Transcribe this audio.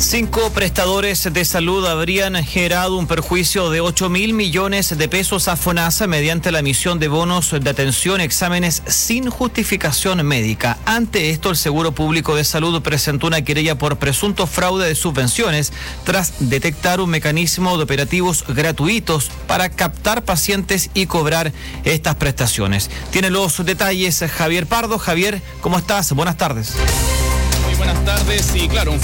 5 prestadores de salud habrían generado un perjuicio de 8.000 millones de pesos a FONASA mediante la emisión de bonos de atención y exámenes sin justificación médica. Ante esto, el Seguro Público de Salud presentó una querella por presunto fraude de subvenciones tras detectar un mecanismo de operativos gratuitos para captar pacientes y cobrar estas prestaciones. Tiene los detalles Javier Pardo. Javier, ¿cómo estás? Buenas tardes. Muy buenas tardes y claro,